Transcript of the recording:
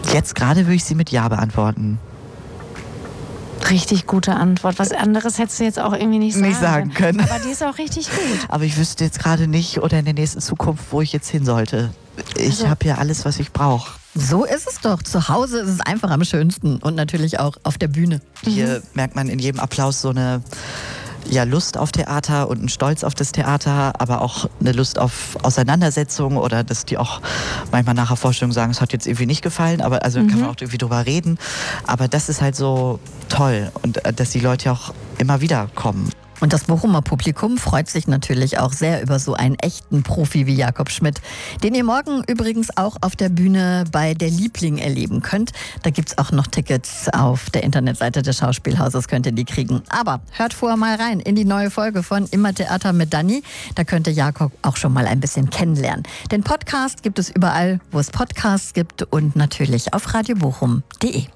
Jetzt gerade würde ich sie mit Ja beantworten. Richtig gute Antwort. Was anderes hättest du jetzt auch irgendwie nicht sagen können. Aber die ist auch richtig gut. Aber ich wüsste jetzt gerade nicht oder in der nächsten Zukunft, wo ich jetzt hin sollte. Ich habe ja alles, was ich brauche. So ist es doch. Zu Hause ist es einfach am schönsten und natürlich auch auf der Bühne. Hier merkt man in jedem Applaus so eine Lust auf Theater und einen Stolz auf das Theater, aber auch eine Lust auf Auseinandersetzung oder dass die auch manchmal nach der Vorstellung sagen, es hat jetzt irgendwie nicht gefallen, aber also kann man auch irgendwie drüber reden. Aber das ist halt so toll und dass die Leute auch immer wieder kommen. Und das Bochumer Publikum freut sich natürlich auch sehr über so einen echten Profi wie Jakob Schmidt, den ihr morgen übrigens auch auf der Bühne bei Der Liebling erleben könnt. Da gibt's auch noch Tickets auf der Internetseite des Schauspielhauses, könnt ihr die kriegen. Aber hört vorher mal rein in die neue Folge von Immer Theater mit Dani. Da könnt ihr Jakob auch schon mal ein bisschen kennenlernen. Den Podcast gibt es überall, wo es Podcasts gibt und natürlich auf radiobochum.de.